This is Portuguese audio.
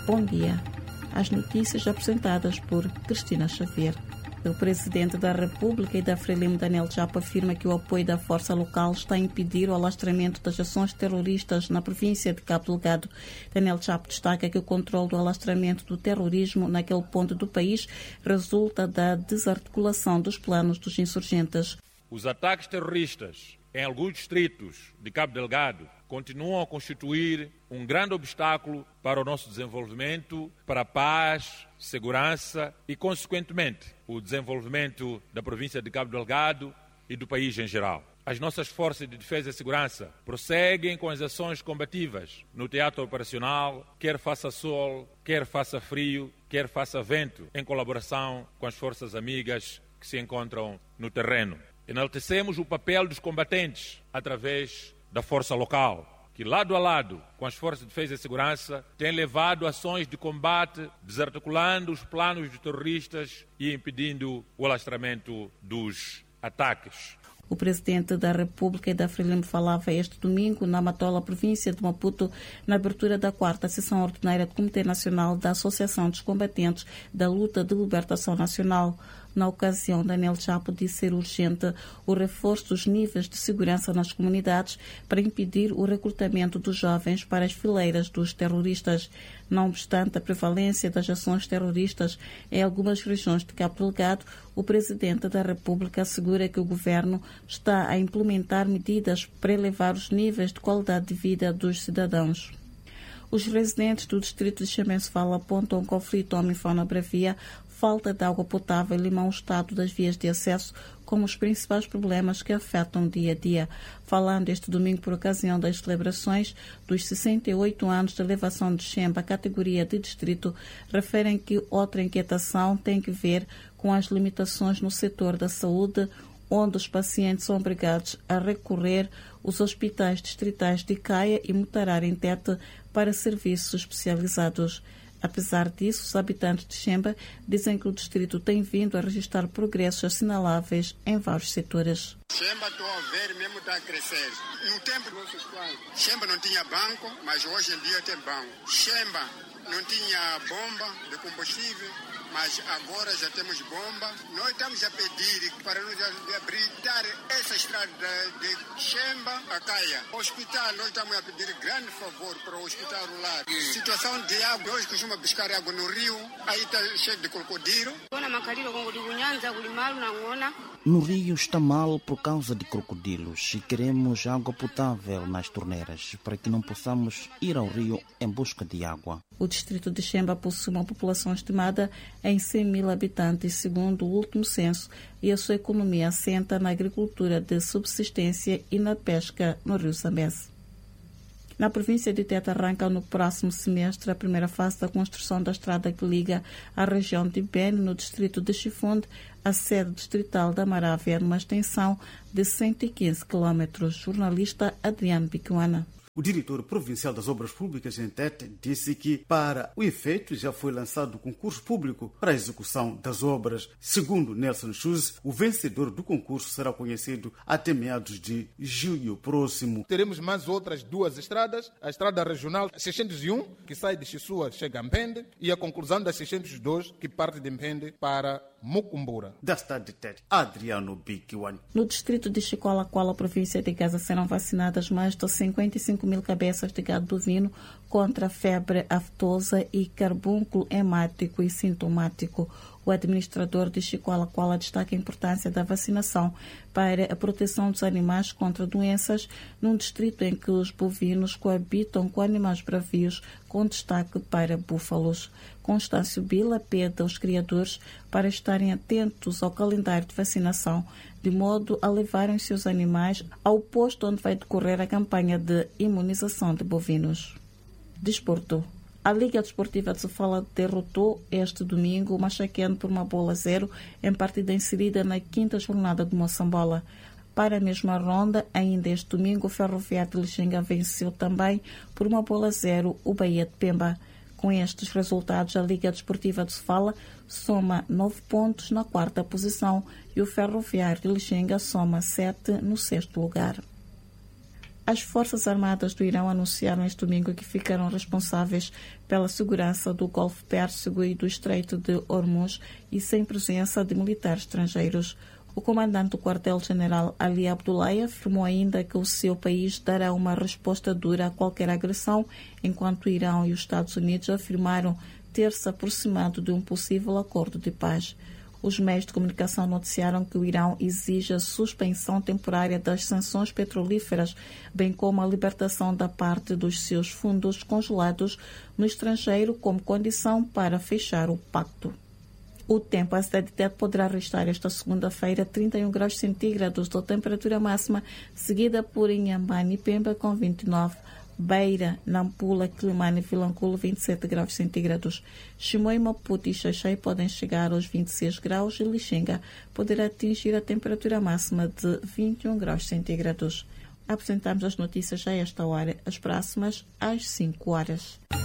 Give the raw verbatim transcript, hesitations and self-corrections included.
Bom dia. As notícias apresentadas por Cristina Xavier. O presidente da República e da Frelimo, Daniel Chapo, afirma que o apoio da força local está a impedir o alastramento das ações terroristas na província de Cabo Delgado. Daniel Chapo destaca que o controle do alastramento do terrorismo naquele ponto do país resulta da desarticulação dos planos dos insurgentes. Os ataques terroristas em alguns distritos de Cabo Delgado continuam a constituir um grande obstáculo para o nosso desenvolvimento, para a paz, segurança e, consequentemente, o desenvolvimento da província de Cabo Delgado e do país em geral. As nossas forças de defesa e segurança prosseguem com as ações combativas no teatro operacional, quer faça sol, quer faça frio, quer faça vento, em colaboração com as forças amigas que se encontram no terreno. Enaltecemos o papel dos combatentes através da força local, que lado a lado com as forças de defesa e segurança tem levado ações de combate, desarticulando os planos dos terroristas e impedindo o alastramento dos ataques. O presidente da República e da Frelimo falava este domingo na Matola, província de Maputo, na abertura da quarta sessão ordinária do Comitê Nacional da Associação dos Combatentes da Luta de Libertação Nacional. Na ocasião, Daniel Chapo disse ser urgente o reforço dos níveis de segurança nas comunidades para impedir o recrutamento dos jovens para as fileiras dos terroristas. Não obstante a prevalência das ações terroristas em algumas regiões de Cabo Delgado, o presidente da República assegura que o governo está a implementar medidas para elevar os níveis de qualidade de vida dos cidadãos. Os residentes do distrito de Xemens-Fala apontam conflito homem-fauna-bravia, falta de água potável e mau estado das vias de acesso como os principais problemas que afetam o dia a dia. Falando este domingo por ocasião das celebrações dos sessenta e oito anos de elevação de Xemba à categoria de distrito, referem que outra inquietação tem que ver com as limitações no setor da saúde, onde os pacientes são obrigados a recorrer aos hospitais distritais de Caia e Mutarara em Tete para serviços especializados. Apesar disso, os habitantes de Xemba dizem que o distrito tem vindo a registrar progressos assinaláveis em vários setores. Xemba, estou a ver, mesmo está a crescer. No tempo dos nossos pais, Xemba não tinha banco, mas hoje em dia tem banco. Xemba não tinha bomba de combustível, mas agora já temos bomba. Nós estamos a pedir para nos habilitar essa estrada de Xemba a Caia. O hospital, nós estamos a pedir grande favor para o hospital rural. Situação de água, hoje costuma buscar água no rio, aí está cheio de crocodilo. No rio está mal por causa de crocodilos e queremos água potável nas torneiras para que não possamos ir ao rio em busca de água. O distrito de Xemba possui uma população estimada em cem mil habitantes, segundo o último censo, e a sua economia assenta na agricultura de subsistência e na pesca no rio Zambeze. Na província de Tete arranca no próximo semestre a primeira fase da construção da estrada que liga a região de Beni, no distrito de Chifunde, à sede distrital da Marávia, numa extensão de cento e quinze quilômetros. Jornalista Adriano Bicuana. O diretor provincial das obras públicas em Tete disse que, para o efeito, já foi lançado o concurso público para a execução das obras. Segundo Nelson Chuse, o vencedor do concurso será conhecido até meados de julho próximo. Teremos mais outras duas estradas, a estrada regional seiscentos e um, que sai de Xisua, chega a Mpende, e a conclusão da seiscentos e dois, que parte de Mpende para Mucumbura. Da cidade de Tete, Adriano Biquiwan. No distrito de Chicolacoala, província de Gaza, serão vacinadas mais de cinquenta e cinco mil cabeças de gado bovino contra a febre aftosa e carbúnculo hemático e sintomático. O administrador de Chicolacoala destaca a importância da vacinação para a proteção dos animais contra doenças num distrito em que os bovinos coabitam com animais bravios, com destaque para búfalos. Constâncio Bila pede aos criadores para estarem atentos ao calendário de vacinação, de modo a levarem seus animais ao posto onde vai decorrer a campanha de imunização de bovinos. Desporto. A Liga Desportiva de Sofala derrotou este domingo o Machaqueno por uma bola a zero em partida inserida na quinta jornada de Moçambola. Para a mesma ronda, ainda este domingo, o Ferroviário de Lixinga venceu também por uma bola a zero o Bahia de Pemba. Com estes resultados, a Liga Desportiva de Sofala soma nove pontos na quarta posição e o Ferroviário de Lixinga soma sete no sexto lugar. As Forças Armadas do Irão anunciaram este domingo que ficarão responsáveis pela segurança do Golfo Pérsico e do Estreito de Hormuz e sem presença de militares estrangeiros. O comandante do quartel-general Ali Abdullahi afirmou ainda que o seu país dará uma resposta dura a qualquer agressão, enquanto o Irão e os Estados Unidos afirmaram ter se aproximado de um possível acordo de paz. Os meios de comunicação noticiaram que o Irão exige a suspensão temporária das sanções petrolíferas, bem como a libertação da parte dos seus fundos congelados no estrangeiro como condição para fechar o pacto. O tempo, a cidade de Tete poderá registrar esta segunda-feira trinta e um graus centígrados de temperatura máxima, seguida por Inhambane e Pemba com vinte e nove, Beira, Nampula, Quilimane e Vilanculo vinte e sete graus centígrados. Chimoio, Maputo e Xaixai podem chegar aos vinte e seis graus e Lixinga poderá atingir a temperatura máxima de vinte e um graus centígrados. Apresentamos as notícias a esta hora, as próximas às cinco horas.